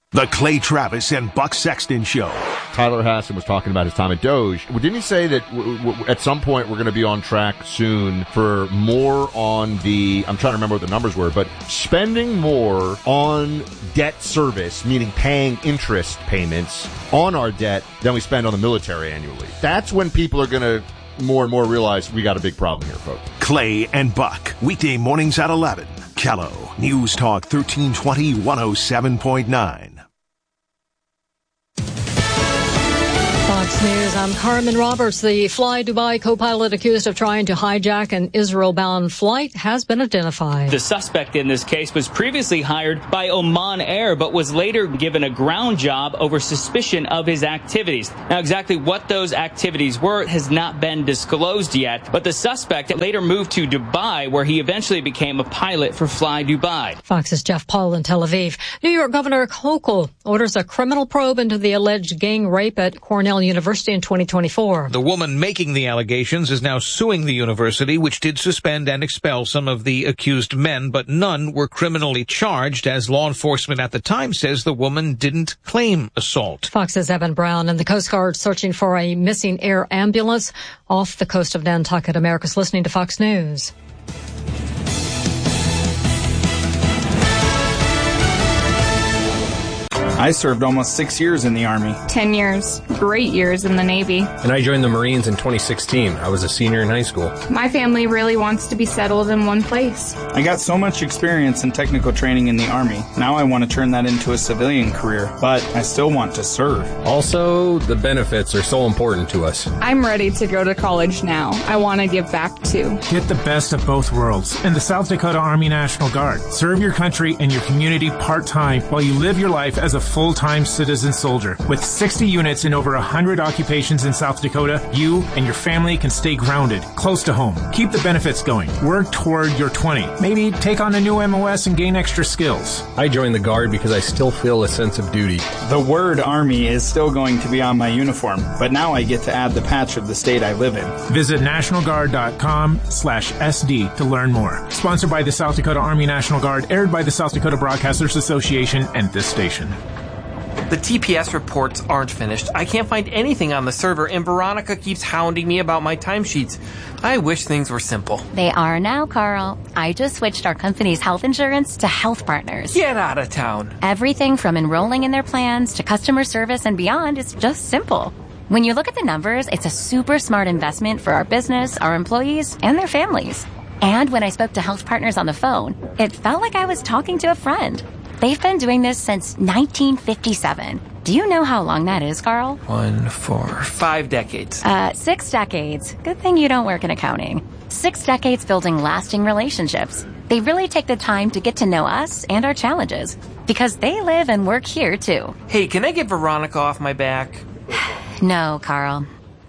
The Clay Travis and Buck Sexton Show. Tyler Hassan was talking about his time at Doge. Didn't he say that at some point we're going to be on track soon for more on the, I'm trying to remember what the numbers were, but spending more on debt service, meaning paying interest payments on our debt than we spend on the military annually. That's when people are going to more and more realize we got a big problem here, folks. Clay and Buck, weekday mornings at 11. Kello, News Talk 1320, 107.9. Fox News, I'm Carmen Roberts. The Fly Dubai co-pilot accused of trying to hijack an Israel-bound flight has been identified. The suspect in this case was previously hired by Oman Air, but was later given a ground job over suspicion of his activities. Now, exactly what those activities were has not been disclosed yet, but the suspect later moved to Dubai, where he eventually became a pilot for Fly Dubai. Fox's Jeff Paul in Tel Aviv. New York Governor Hochul orders a criminal probe into the alleged gang rape at Cornell University in 2024. The woman making the allegations is now suing the university, which did suspend and expel some of the accused men, but none were criminally charged, as law enforcement at the time says the woman didn't claim assault. Fox's Evan Brown and the Coast Guard searching for a missing air ambulance off the coast of Nantucket. America's listening to Fox News. I served almost 6 years in the Army. 10 years. Great years in the Navy. And I joined the Marines in 2016. I was a senior in high school. My family really wants to be settled in one place. I got so much experience in technical training in the Army. Now I want to turn that into a civilian career, but I still want to serve. Also, the benefits are so important to us. I'm ready to go to college now. I want to give back too. Get the best of both worlds in the South Dakota Army National Guard. Serve your country and your community part-time while you live your life as a full-time citizen soldier. With 60 units in over 100 occupations in South Dakota, you and your family can stay grounded, close to home. Keep the benefits going. Work toward your 20. Maybe take on a new MOS and gain extra skills. I joined the Guard because I still feel a sense of duty. The word Army is still going to be on my uniform, but now I get to add the patch of the state I live in. Visit nationalguard.com/SD to learn more. Sponsored by the South Dakota Army National Guard, aired by the South Dakota Broadcasters Association and this station. The TPS reports aren't finished. I can't find anything on the server, and Veronica keeps hounding me about my timesheets. I wish things were simple. They are now, Carl. I just switched our company's health insurance to Health Partners. Get out of town. Everything from enrolling in their plans to customer service and beyond is just simple. When you look at the numbers, it's a super smart investment for our business, our employees, and their families. And when I spoke to Health Partners on the phone, it felt like I was talking to a friend. They've been doing this since 1957. Do you know how long that is, Carl? 1, 4, 5 decades. 6 decades. Good thing you don't work in accounting. 6 decades building lasting relationships. They really take the time to get to know us and our challenges, because they live and work here, too. Hey, can I get Veronica off my back? No, Carl.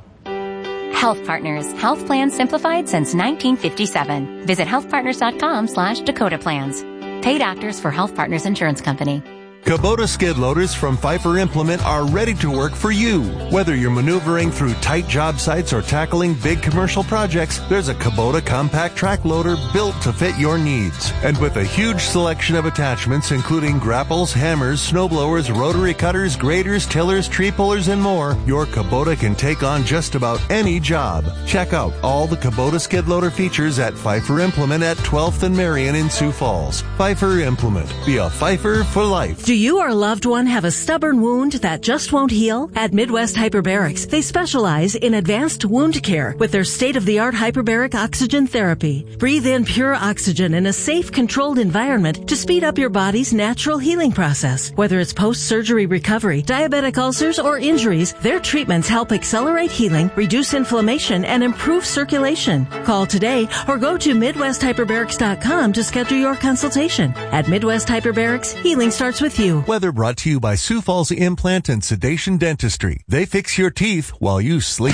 Health Partners. Health plans simplified since 1957. Visit healthpartners.com/Dakota Plans. Paid actors for Health Partners Insurance Company. Kubota skid loaders from Pfeiffer Implement are ready to work for you. Whether you're maneuvering through tight job sites or tackling big commercial projects, there's a Kubota compact track loader built to fit your needs. And with a huge selection of attachments, including grapples, hammers, snowblowers, rotary cutters, graders, tillers, tree pullers, and more, your Kubota can take on just about any job. Check out all the Kubota skid loader features at Pfeiffer Implement at 12th and Marion in Sioux Falls. Pfeiffer Implement. Be a Pfeiffer for life. Do you or a loved one have a stubborn wound that just won't heal? At Midwest Hyperbarics, they specialize in advanced wound care with their state-of-the-art hyperbaric oxygen therapy. Breathe in pure oxygen in a safe, controlled environment to speed up your body's natural healing process. Whether it's post-surgery recovery, diabetic ulcers, or injuries, their treatments help accelerate healing, reduce inflammation, and improve circulation. Call today or go to MidwestHyperbarics.com to schedule your consultation. At Midwest Hyperbarics, healing starts with you. Weather brought to you by Sioux Falls Implant and Sedation Dentistry. They fix your teeth while you sleep.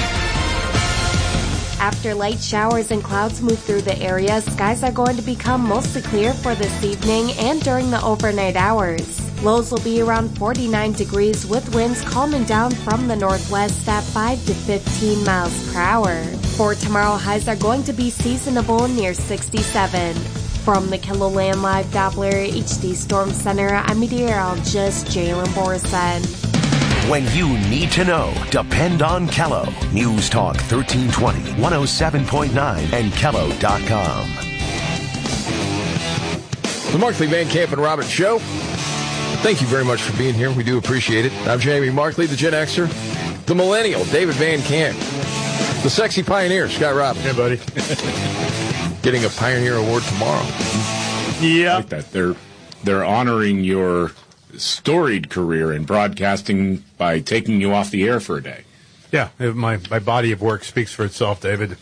After light showers and clouds move through the area, skies are going to become mostly clear for this evening and during the overnight hours. Lows will be around 49 degrees with winds calming down from the northwest at 5 to 15 miles per hour. For tomorrow, highs are going to be seasonable near 67. From the KELOLAND Live Doppler HD Storm Center, I'm meteorologist Jalen Borson. When you need to know, depend on Kello. News Talk 1320, 107.9, and Kello.com. The Markley, Van Camp, and Robbins Show. Thank you very much for being here. We do appreciate it. I'm Jamie Markley, the Gen Xer, the Millennial, David Van Camp, the Sexy Pioneer, Scott Robbins. Hey, buddy. Getting a Pioneer Award tomorrow. Yeah. I like that. They're honoring your storied career in broadcasting by taking you off the air for a day. Yeah, my body of work speaks for itself, David.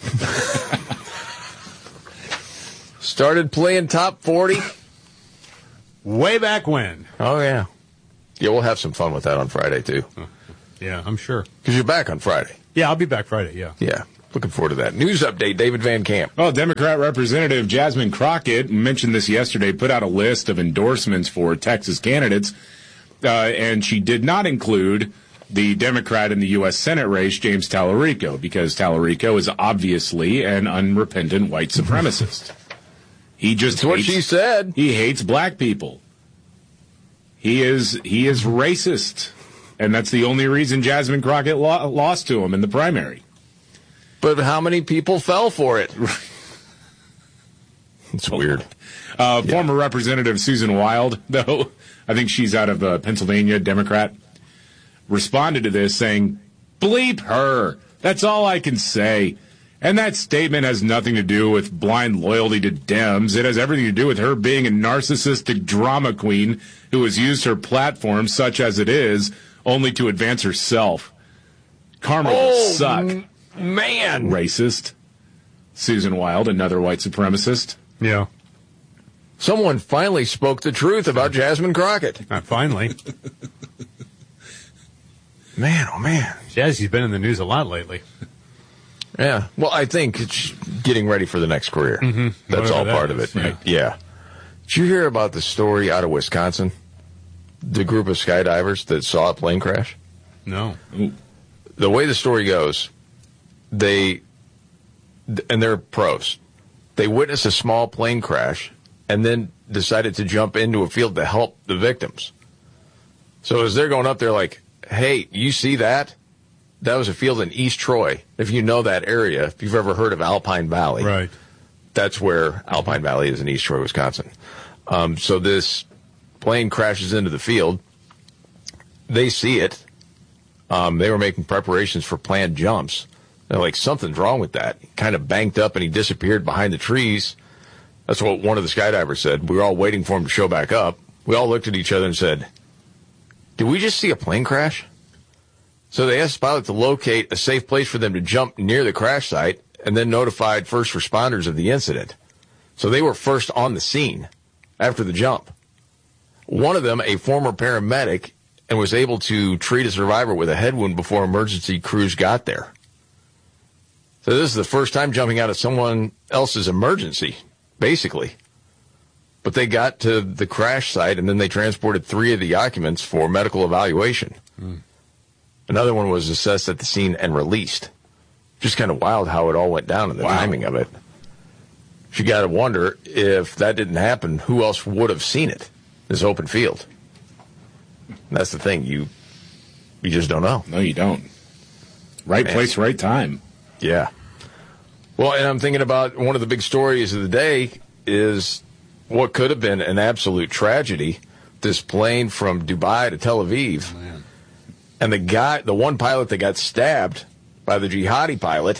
Started playing Top 40 way back when. Oh, yeah. Yeah, we'll have some fun with that on Friday, too. Yeah, I'm sure. Because you're back on Friday. Yeah, I'll be back Friday, yeah. Yeah, looking forward to that. News update, David Van Camp. Well, Democrat Representative Jasmine Crockett mentioned this yesterday, put out a list of endorsements for Texas candidates, and she did not include the Democrat in the U.S. Senate race, James Tallarico, because Tallarico is obviously an unrepentant white supremacist. That's what she said. He hates black people. He is racist. And that's the only reason Jasmine Crockett lost to him in the primary. But how many people fell for it? It's weird. Former Representative Susan Wild, though, I think she's out of Pennsylvania, Democrat, responded to this saying, bleep her. That's all I can say. And that statement has nothing to do with blind loyalty to Dems. It has everything to do with her being a narcissistic drama queen who has used her platform, such as it is, only to advance herself. Karma will suck. Man. Racist. Susan Wild, another white supremacist. Yeah. Someone finally spoke the truth about Jasmine Crockett. Finally. Man, oh man. Jazzy's been in the news a lot lately. Yeah. Well, I think it's getting ready for the next career. Mm-hmm. That's all part is, of it. Right? Yeah. Did you hear about the story out of Wisconsin? The group of skydivers that saw a plane crash? No. Ooh. The way the story goes, and they're pros, they witnessed a small plane crash and then decided to jump into a field to help the victims. So as they're going up there like, hey, you see that? That was a field in East Troy. If you know that area, if you've ever heard of Alpine Valley. Right. That's where Alpine Valley is in East Troy, Wisconsin. So this plane crashes into the field. They see it. They were making preparations for planned jumps. They're like, something's wrong with that. He kind of banked up and he disappeared behind the trees. That's what one of the skydivers said. We were all waiting for him to show back up. We all looked at each other and said, did we just see a plane crash? So they asked the pilot to locate a safe place for them to jump near the crash site and then notified first responders of the incident. So they were first on the scene after the jump. One of them, a former paramedic, and was able to treat a survivor with a head wound before emergency crews got there. So this is the first time jumping out of someone else's emergency, basically. But they got to the crash site, and then they transported 3 of the occupants for medical evaluation. Another one was assessed at the scene and released. Just kind of wild how it all went down and the timing of it. You got to wonder, if that didn't happen, who else would have seen it? This open field. And that's the thing. You just don't know. No, you don't. Right place, right time. Yeah. Well, and I'm thinking about one of the big stories of the day is what could have been an absolute tragedy. This plane from Dubai to Tel Aviv. Oh, man. And the one pilot that got stabbed by the jihadi pilot,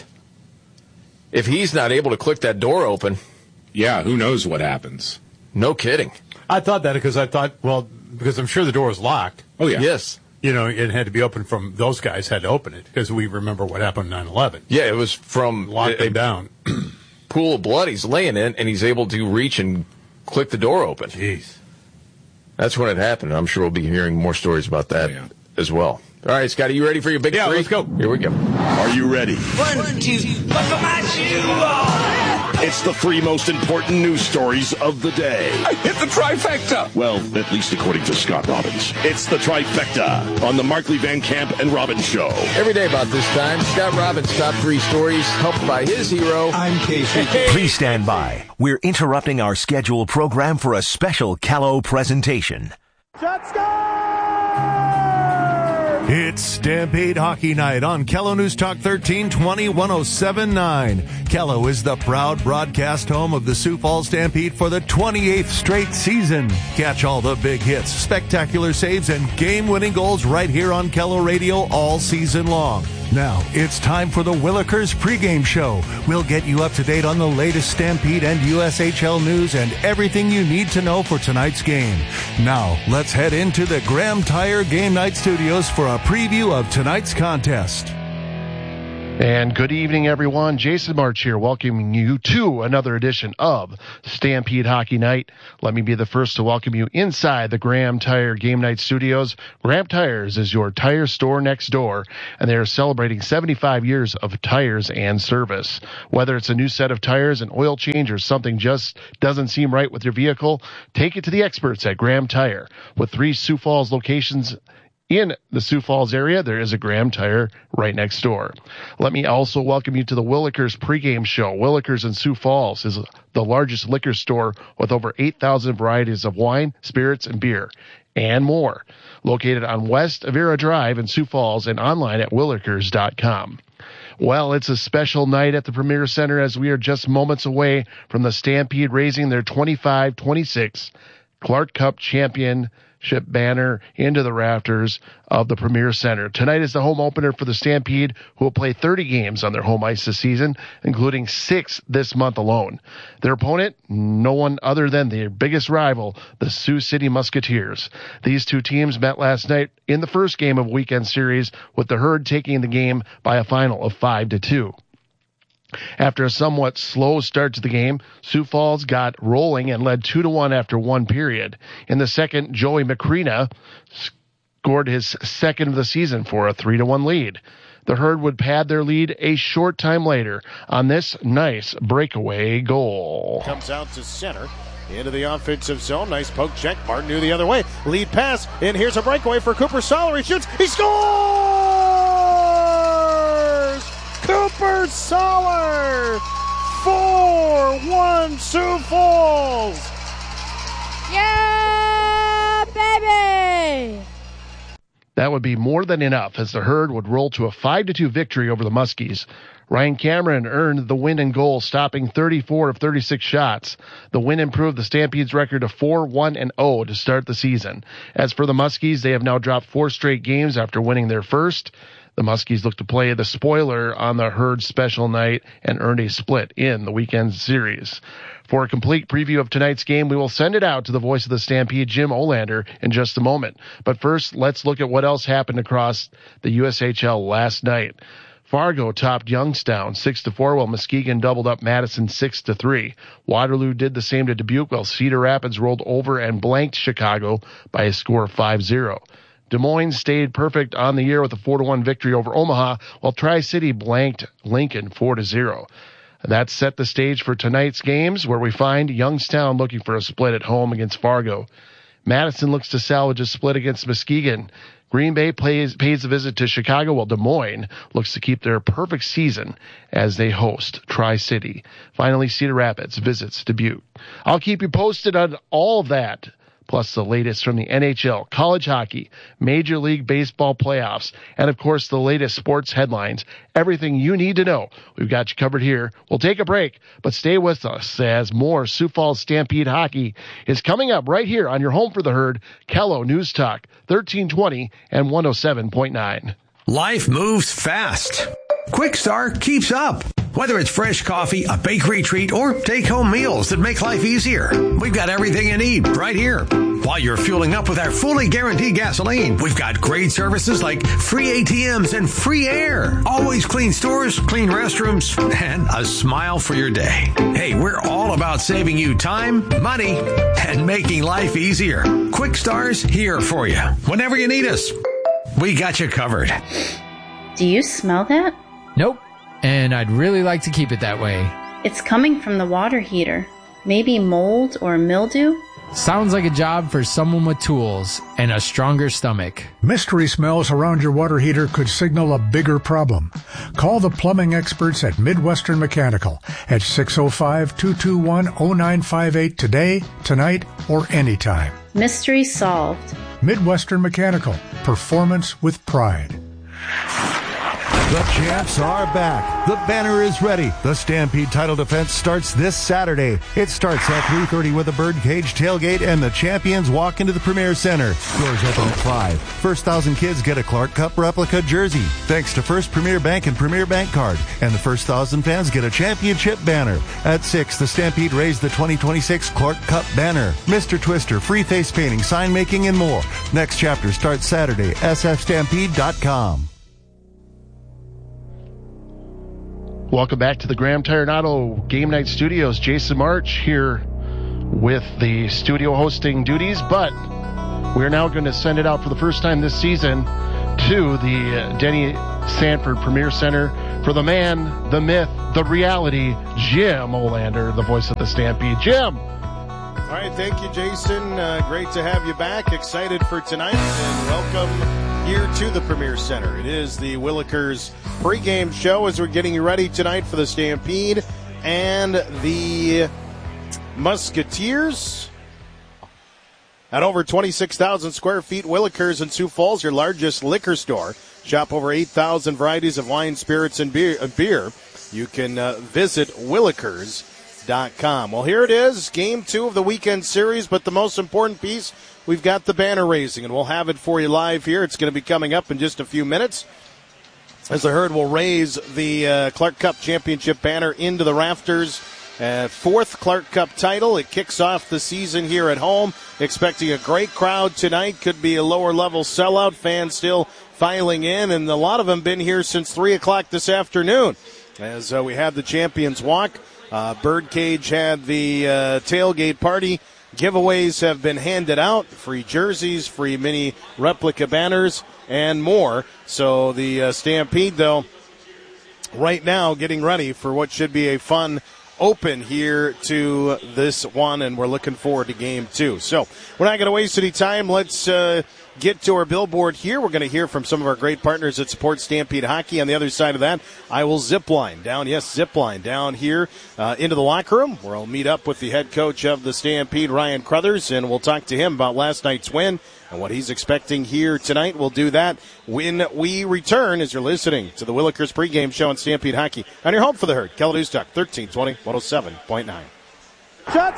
if he's not able to click that door open. Yeah, who knows what happens. No kidding. I thought that because because I'm sure the door was locked. Oh, yeah. Yes. You know, it had to be open from, those guys had to open it because we remember what happened on 9/11. Yeah, it was from locked him down. Pool of blood he's laying in, and he's able to reach and click the door open. Jeez. That's when it happened. I'm sure we'll be hearing more stories about that as well. All right, Scotty, you ready for your big three? Let's go. Here we go. Are you ready? 1, 2, buckle my shoe on. It's the 3 most important news stories of the day. I hit the trifecta! Well, at least according to Scott Robbins. It's the trifecta on the Markley, Van Camp, and Robbins Show. Every day about this time, Scott Robbins' top 3 stories, helped by his hero. I'm Casey. Please stand by. We're interrupting our scheduled program for a special Callow presentation. It's Stampede Hockey Night on Kello News Talk 1320 1079. Kello is the proud broadcast home of the Sioux Falls Stampede for the 28th straight season. Catch all the big hits, spectacular saves, and game-winning goals right here on Kello Radio all season long. Now, it's time for the Willikers pregame show. We'll get you up to date on the latest Stampede and USHL news and everything you need to know for tonight's game. Now, let's head into the Graham Tire Game Night Studios for a preview of tonight's contest. And good evening, everyone. Jason March here, welcoming you to another edition of Stampede Hockey Night. Let me be the first to welcome you inside the Graham Tire Game Night Studios. Graham Tires is your tire store next door, and they are celebrating 75 years of tires and service. Whether it's a new set of tires, an oil change, or something just doesn't seem right with your vehicle, take it to the experts at Graham Tire. With 3 Sioux Falls locations in the Sioux Falls area, there is a Graham Tire right next door. Let me also welcome you to the Willikers pregame show. Willikers in Sioux Falls is the largest liquor store with over 8,000 varieties of wine, spirits, and beer, and more. Located on West Avera Drive in Sioux Falls and online at willikers.com. Well, it's a special night at the Premier Center as we are just moments away from the Stampede raising their 25-26 Clark Cup championship banner into the rafters of the Premier Center. Tonight is the home opener for the Stampede, who will play 30 games on their home ice this season, including 6 this month alone. Their opponent, no one other than their biggest rival, the Sioux City Musketeers. These 2 teams met last night in the first game of weekend series, with the Herd taking the game by a final of 5-2. After a somewhat slow start to the game, Sioux Falls got rolling and led 2-1 after 1 period. In the second, Joey Macrina scored his second of the season for a 3-1 lead. The Herd would pad their lead a short time later on this nice breakaway goal. Comes out to center. Into the offensive zone. Nice poke check. Martin knew the other way. Lead pass. And here's a breakaway for Cooper Soller. He shoots. He scores! Cooper Soller! 4-1 Sioux Falls! Yeah, baby! That would be more than enough as the Herd would roll to a 5-2 victory over the Muskies. Ryan Cameron earned the win and goal, stopping 34 of 36 shots. The win improved the Stampede's record to 4-1-0 to start the season. As for the Muskies, they have now dropped 4 straight games after winning their first. The Muskies look to play the spoiler on the Herd special night and earned a split in the weekend series. For a complete preview of tonight's game, we will send it out to the voice of the Stampede, Jim Olander, in just a moment. But first, let's look at what else happened across the USHL last night. Fargo topped Youngstown 6-4, while Muskegon doubled up Madison 6-3. Waterloo did the same to Dubuque, while Cedar Rapids rolled over and blanked Chicago by a score of 5-0. Des Moines stayed perfect on the year with a 4-1 victory over Omaha, while Tri-City blanked Lincoln 4-0. That set the stage for tonight's games, where we find Youngstown looking for a split at home against Fargo. Madison looks to salvage a split against Muskegon. Green Bay pays a visit to Chicago, while Des Moines looks to keep their perfect season as they host Tri-City. Finally, Cedar Rapids visits Dubuque. I'll keep you posted on all of that, plus the latest from the NHL, college hockey, Major League Baseball playoffs, and of course the latest sports headlines. Everything you need to know, we've got you covered here. We'll take a break, but stay with us as more Sioux Falls Stampede hockey is coming up right here on your home for the Herd, Kello News Talk, 1320 and 107.9. Life moves fast. Quick Start keeps up. Whether it's fresh coffee, a bakery treat, or take-home meals that make life easier, we've got everything you need right here. While you're fueling up with our fully guaranteed gasoline, we've got great services like free ATMs and free air, always clean stores, clean restrooms, and a smile for your day. Hey, we're all about saving you time, money, and making life easier. Quick Star's here for you whenever you need us. We got you covered. Do you smell that? Nope. And I'd really like to keep it that way. It's coming from the water heater. Maybe mold or mildew? Sounds like a job for someone with tools and a stronger stomach. Mystery smells around your water heater could signal a bigger problem. Call the plumbing experts at Midwestern Mechanical at 605-221-0958 today, tonight, or anytime. Mystery solved. Midwestern Mechanical. Performance with pride. The champs are back. The banner is ready. The Stampede title defense starts this Saturday. It starts at 3:30 with a birdcage tailgate, and the champions walk into the Premier Center. Doors open at 5. First 1,000 kids get a Clark Cup replica jersey, thanks to First Premier Bank and Premier Bank Card. And the first 1,000 fans get a championship banner. At 6, the Stampede raised the 2026 Clark Cup banner. Mr. Twister, free face painting, sign making, and more. Next chapter starts Saturday. sfstampede.com. Welcome back to the Graham Tire and Auto Game Night Studios. Jason March here with the studio hosting duties, but we're now going to send it out for the first time this season to the Denny Sanford Premier Center for the man, the myth, the reality, Jim Olander, the voice of the Stampede. Jim! All right, thank you, Jason. Great to have you back. Excited for tonight, and welcome here to the Premier Center. It is the Willikers pregame show as we're getting you ready tonight for the Stampede and the Musketeers. At over 26,000 square feet, Willikers in Sioux Falls, your largest liquor store. Shop over 8,000 varieties of wine, spirits, and beer. You can visit Willikers.com. Well, here it is, Game 2 of the weekend series, but the most important piece, we've got the banner raising, and we'll have it for you live here. It's going to be coming up in just a few minutes. As I heard, we'll raise the Clark Cup Championship banner into the rafters. Fourth Clark Cup title. It kicks off the season here at home. Expecting a great crowd tonight. Could be a lower-level sellout. Fans still filing in, and a lot of them been here since 3 o'clock this afternoon. As we had the Champions Walk. Birdcage had the tailgate party. Giveaways have been handed out. Free jerseys, free mini replica banners, and more. So the Stampede, though, right now getting ready for what should be a fun open here to this one, and we're looking forward to Game 2. So we're not going to waste any time. Let's get to our billboard here. We're going to hear from some of our great partners that support Stampede Hockey. On the other side of that, I will zipline down here into the locker room, where I'll meet up with the head coach of the Stampede, Ryan Crothers, and we'll talk to him about last night's win and what he's expecting here tonight. We'll do that when we return, as you're listening to the Willikers pregame show on Stampede Hockey on your home for the herd, Kello News Talk 1320 107.9. Shot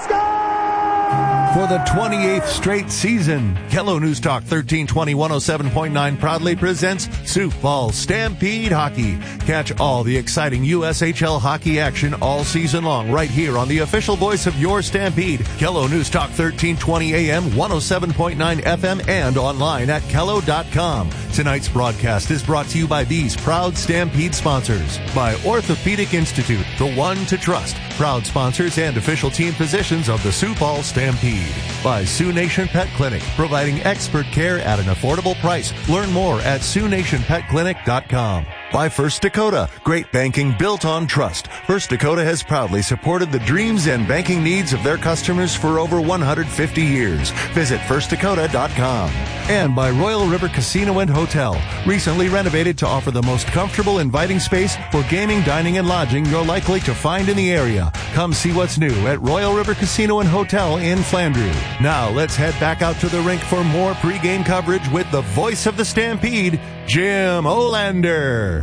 score! For the 28th straight season, Kello News Talk 1320 107.9 proudly presents Sioux Falls Stampede Hockey. Catch all the exciting USHL hockey action all season long right here on the official voice of your Stampede, Kello News Talk 1320 AM, 107.9 FM, and online at Kello.com. Tonight's broadcast is brought to you by these proud Stampede sponsors. By Orthopedic Institute, the one to trust. Proud sponsors and official team physicians of the Sioux Falls Stampede. By Sioux Nation Pet Clinic, providing expert care at an affordable price. Learn more at SiouxNationPetClinic.com. By First Dakota, great banking built on trust. First Dakota has proudly supported the dreams and banking needs of their customers for over 150 years. Visit FirstDakota.com. And by Royal River Casino and Hotel, recently renovated to offer the most comfortable, inviting space for gaming, dining, and lodging you're likely to find in the area. Come see what's new at Royal River Casino and Hotel in Flandreau. Now let's head back out to the rink for more pregame coverage with the voice of the Stampede, Jim Olander.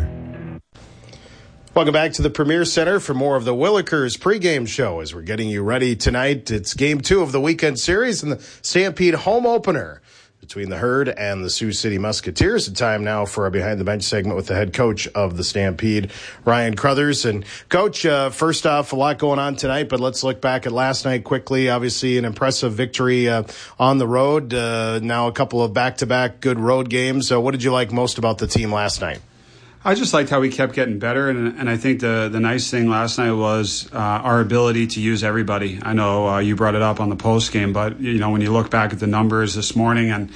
Welcome back to the Premier Center for more of the Willikers pregame show as we're getting you ready tonight. It's Game 2 of the weekend series and the Stampede home opener between the Herd and the Sioux City Musketeers. The time now for our Behind the Bench segment with the head coach of the Stampede, Ryan Crothers. And Coach, first off, a lot going on tonight, but let's look back at last night quickly. Obviously an impressive victory on the road. Now a couple of back-to-back good road games. What did you like most about the team last night? I just liked how we kept getting better, and I think the nice thing last night was our ability to use everybody. I know you brought it up on the post game, but when you look back at the numbers this morning, and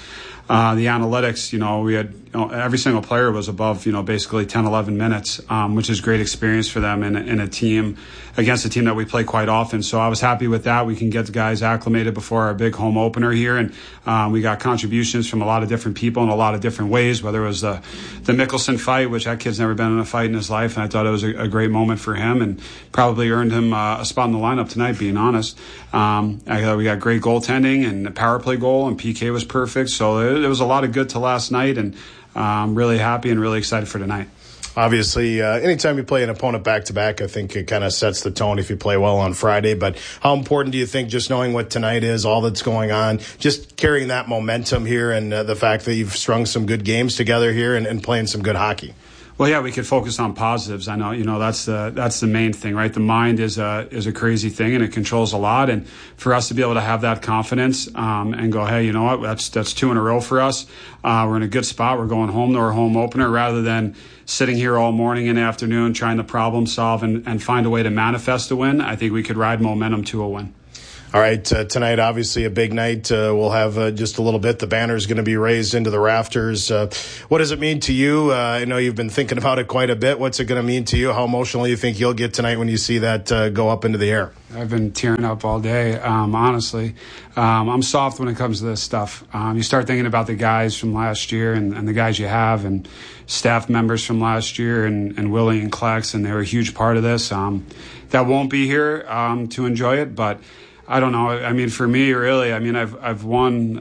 the analytics, we had every single player was above, basically 10, 11 minutes, which is great experience for them in a team against a team that we play quite often. So I was happy with that. We can get the guys acclimated before our big home opener here. And we got contributions from a lot of different people in a lot of different ways, whether it was the Mickelson fight, which that kid's never been in a fight in his life. And I thought it was a great moment for him and probably earned him a spot in the lineup tonight, being honest. I thought we got great goaltending and a power play goal, and PK was perfect. So there was a lot of good to last night, and I'm really happy and really excited for tonight. Obviously, anytime you play an opponent back-to-back, I think it kind of sets the tone if you play well on Friday. But how important do you think just knowing what tonight is, all that's going on, just carrying that momentum here and the fact that you've strung some good games together here and playing some good hockey? Well, yeah, we could focus on positives. I know, that's the main thing, right? The mind is a crazy thing, and it controls a lot. And for us to be able to have that confidence and go, hey, you know what? That's 2 in a row for us. We're in a good spot. We're going home to our home opener rather than sitting here all morning and afternoon trying to problem solve and find a way to manifest a win. I think we could ride momentum to a win. All right, tonight, obviously a big night. We'll have just a little bit. The banner's going to be raised into the rafters. What does it mean to you? I know you've been thinking about it quite a bit. What's it going to mean to you? How emotional you think you'll get tonight when you see that go up into the air? I've been tearing up all day, honestly. I'm soft when it comes to this stuff. You start thinking about the guys from last year and the guys you have and staff members from last year and Willie and Klex, and they were a huge part of this. That won't be here to enjoy it, but I don't know. I mean, for me, really, I've won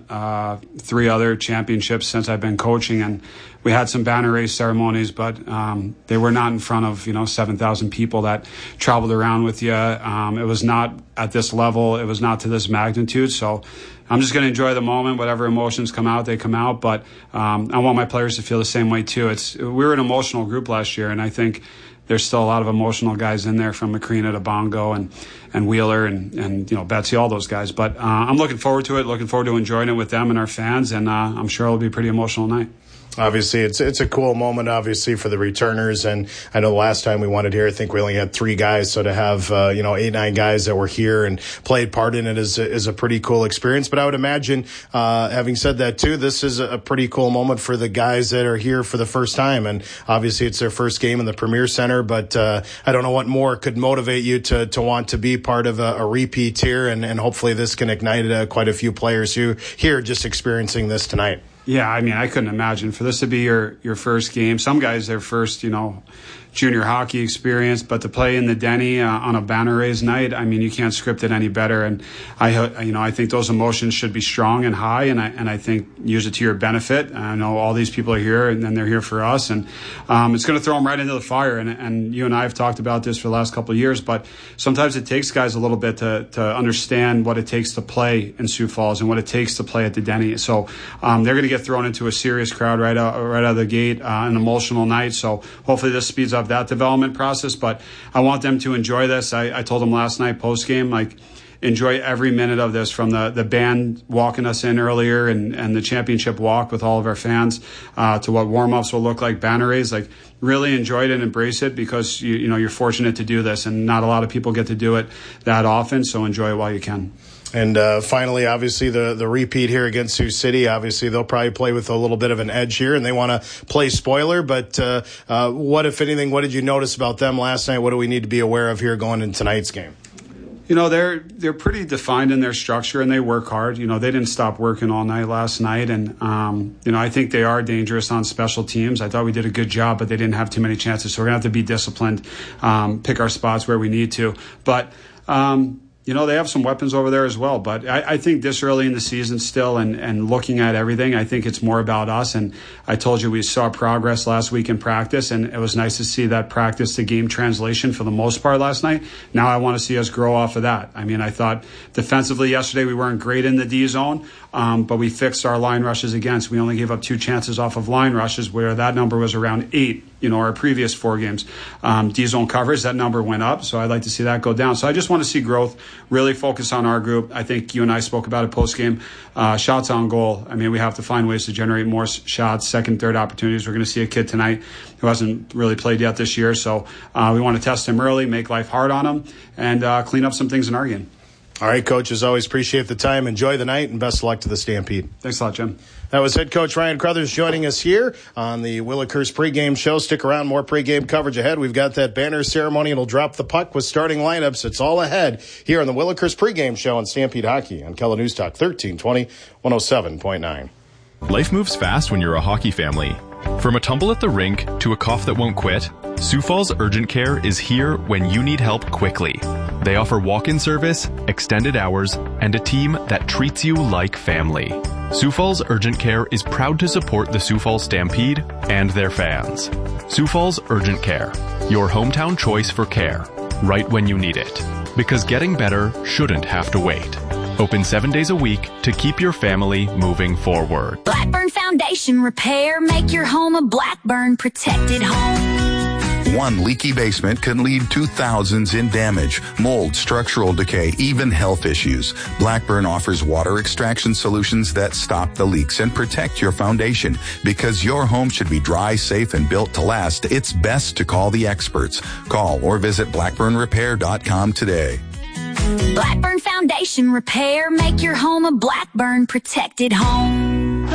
3 other championships since I've been coaching, and we had some banner race ceremonies, but they were not in front of 7,000 people that traveled around with you. It was not at this level. It was not to this magnitude. So I'm just going to enjoy the moment. Whatever emotions come out, they come out. But I want my players to feel the same way too. We were an emotional group last year, and I think there's still a lot of emotional guys in there, from Macrina to Bongo and Wheeler and Betsy, all those guys. But I'm looking forward to it, looking forward to enjoying it with them and our fans, and I'm sure it'll be a pretty emotional night. Obviously, it's a cool moment, obviously, for the returners. And I know the last time we wanted here, I think we only had 3 guys. So to have, 8, 9 guys that were here and played part in it is a pretty cool experience. But I would imagine, having said that, too, this is a pretty cool moment for the guys that are here for the first time. And obviously, it's their first game in the Premier Center. But I don't know what more could motivate you to want to be part of a repeat here. And hopefully this can ignite quite a few players here just experiencing this tonight. Yeah, I couldn't imagine for this to be your first game. Some guys, their first, junior hockey experience, but to play in the Denny on a banner raised night, you can't script it any better. And I think those emotions should be strong and high, and I think use it to your benefit. I know all these people are here, and then they're here for us, and it's going to throw them right into the fire. And you and I have talked about this for the last couple of years, but sometimes it takes guys a little bit to understand what it takes to play in Sioux Falls and what it takes to play at the Denny. So they're going to get thrown into a serious crowd right out of the gate, an emotional night. So hopefully this speeds up that development process, but I want them to enjoy this. I told them last night post game, enjoy every minute of this, from the band walking us in earlier and the championship walk with all of our fans to what warm-ups will look like, banner raise. Really enjoy it and embrace it, because you're fortunate to do this, and not a lot of people get to do it that often, so enjoy it while you can. And finally, obviously, the repeat here against Sioux City. Obviously, they'll probably play with a little bit of an edge here, and they want to play spoiler. But what, if anything, what did you notice about them last night? What do we need to be aware of here going into tonight's game? They're pretty defined in their structure, and they work hard. They didn't stop working all night last night. And, I think they are dangerous on special teams. I thought we did a good job, but they didn't have too many chances. So we're going to have to be disciplined, pick our spots where we need to. But, they have some weapons over there as well. But I think this early in the season still, and looking at everything, I think it's more about us. And I told you we saw progress last week in practice, and it was nice to see that practice to game translation for the most part last night. Now I want to see us grow off of that. I thought defensively yesterday we weren't great in the D zone, but we fixed our line rushes against. We only gave up 2 chances off of line rushes, where that number was around 8. Our previous 4 games. D-zone coverage, that number went up, so I'd like to see that go down. So I just want to see growth, really focus on our group. I think you and I spoke about it post-game. Shots on goal. We have to find ways to generate more shots, second, third opportunities. We're going to see a kid tonight who hasn't really played yet this year, so we want to test him early, make life hard on him, and clean up some things in our game. All right, Coach, as always, appreciate the time. Enjoy the night, and best of luck to the Stampede. Thanks a lot, Jim. That was head coach Ryan Crothers joining us here on the Willikers pregame show. Stick around, more pregame coverage ahead. We've got that banner ceremony. It'll drop the puck with starting lineups. It's all ahead here on the Willikers pregame show on Stampede Hockey on Kelo News Talk 1320, 107.9. Life moves fast when you're a hockey family. From a tumble at the rink to a cough that won't quit, Sioux Falls Urgent Care is here when you need help quickly. They offer walk-in service, extended hours, and a team that treats you like family. Sioux Falls Urgent Care is proud to support the Sioux Falls Stampede and their fans. Sioux Falls Urgent Care, your hometown choice for care, right when you need it. Because getting better shouldn't have to wait. Open 7 days a week to keep your family moving forward. Blackburn Foundation Repair. Make your home a Blackburn protected home. One leaky basement can lead to thousands in damage, mold, structural decay, even health issues. Blackburn offers water extraction solutions that stop the leaks and protect your foundation. Because your home should be dry, safe, and built to last, it's best to call the experts. Call or visit blackburnrepair.com today. Blackburn Foundation Repair. Make your home a Blackburn protected home.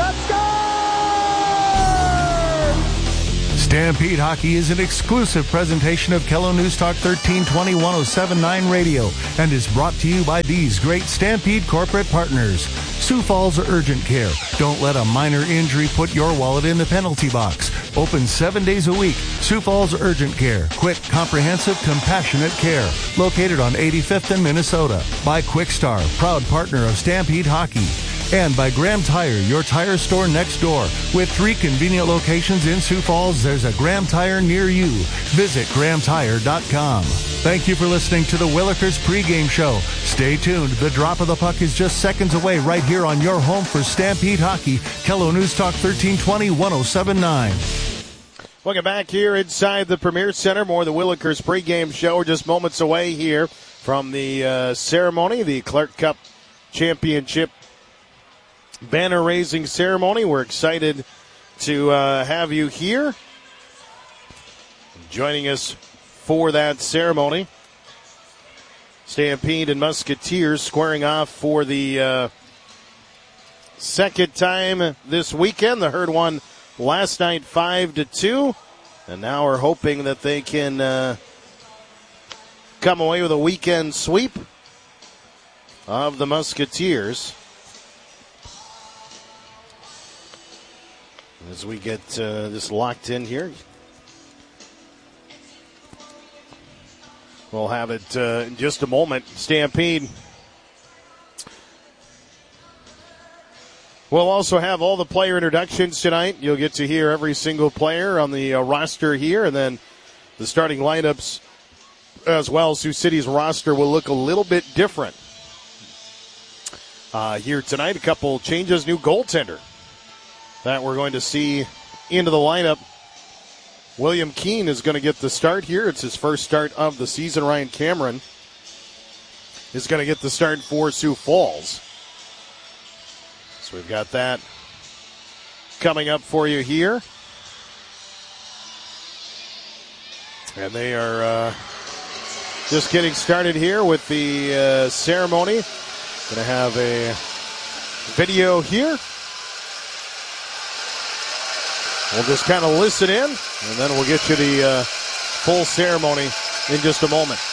Stampede Hockey is an exclusive presentation of Kelo News Talk 1320 1079 Radio and is brought to you by these great Stampede corporate partners. Sioux Falls Urgent Care. Don't let a minor injury put your wallet in the penalty box. Open 7 days a week. Sioux Falls Urgent Care. Quick, comprehensive, compassionate care. Located on 85th in Minnesota. By Quickstar, proud partner of Stampede Hockey. And by Graham Tire, your tire store next door. With 3 convenient locations in Sioux Falls, there's a Graham Tire near you. Visit GrahamTire.com. Thank you for listening to the Willikers pregame show. Stay tuned. The drop of the puck is just seconds away right here on your home for Stampede Hockey. Kelo News Talk 1320, 1079. Welcome back here inside the Premier Center. More of the Willikers pregame show. We're just moments away here from the ceremony, the Clark Cup Championship banner raising ceremony. We're excited to have you here joining us for that ceremony. Stampede and Musketeers squaring off for the second time this weekend. The Herd won last night 5-2, and now we're hoping that they can come away with a weekend sweep of the Musketeers. As we get this locked in here, we'll have it in just a moment. Stampede we'll also have all the player introductions tonight. You'll get to hear every single player on the roster here, and then the starting lineups as well. Sioux City's roster will look a little bit different here tonight. A couple changes, new goaltender that we're going to see into the lineup. William Keene is going to get the start here. It's his first start of the season. Ryan Cameron is going to get the start for Sioux Falls. So we've got that coming up for you here. And they are just getting started here with the ceremony. Going to have a video here. We'll just kind of listen in, and then we'll get you the full ceremony in just a moment.